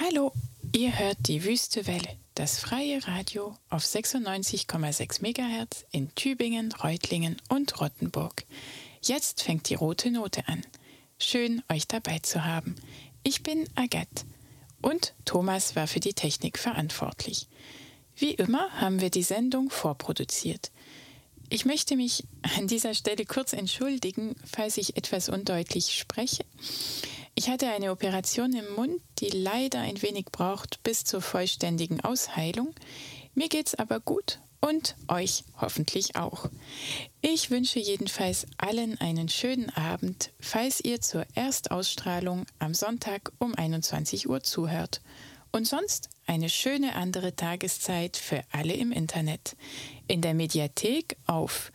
Hallo, ihr hört die Wüste Welle, das freie Radio auf 96,6 MHz in Tübingen, Reutlingen und Rottenburg. Jetzt fängt die rote Note an. Schön, euch dabei zu haben. Ich bin Agathe und Thomas war für die Technik verantwortlich. Wie immer haben wir die Sendung vorproduziert. Ich möchte mich an dieser Stelle kurz entschuldigen, falls ich etwas undeutlich spreche. Ich hatte eine Operation im Mund, die leider ein wenig braucht bis zur vollständigen Ausheilung. Mir geht's aber gut und euch hoffentlich auch. Ich wünsche jedenfalls allen einen schönen Abend, falls ihr zur Erstausstrahlung am Sonntag um 21 Uhr zuhört. Und sonst eine schöne andere Tageszeit für alle im Internet. In der Mediathek auf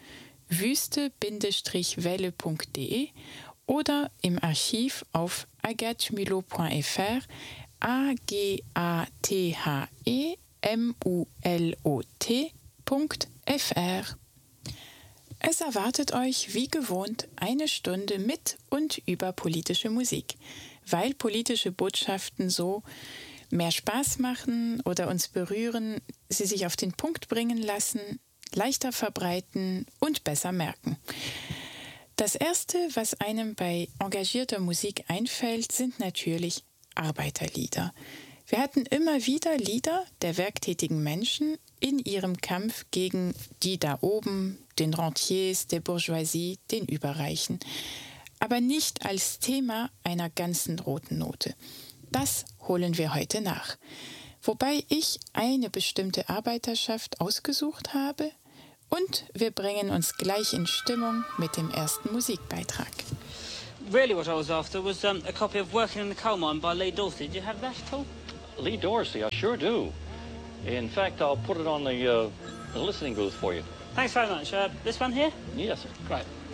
wüste-welle.de oder im Archiv auf agathemulot.fr, agathemulot.fr. Es erwartet euch wie gewohnt eine Stunde mit und über politische Musik, weil politische Botschaften so mehr Spaß machen oder uns berühren, sie sich auf den Punkt bringen lassen, leichter verbreiten und besser merken. Das Erste, was einem bei engagierter Musik einfällt, sind natürlich Arbeiterlieder. Wir hatten immer wieder Lieder der werktätigen Menschen in ihrem Kampf gegen die da oben, den Rentiers, der Bourgeoisie, den Überreichen. Aber nicht als Thema einer ganzen roten Note. Das holen wir heute nach. Wobei ich eine bestimmte Arbeiterschaft ausgesucht habe und wir bringen uns gleich in Stimmung mit dem ersten Musikbeitrag. Really what I was after was a copy of Working in the Coal Mine by Lee Dorsey. Do you have that at all? Lee Dorsey, I sure do. In fact, I'll put it on the listening booth for you. Thanks very much. This one here? Yes. Great.